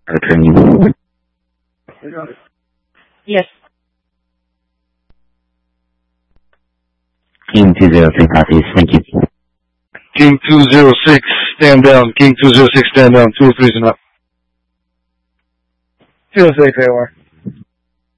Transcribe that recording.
training. Yes. King 206, copies. Thank you. King 206, stand down. King 206, stand down. 203's and up. 206, AOR.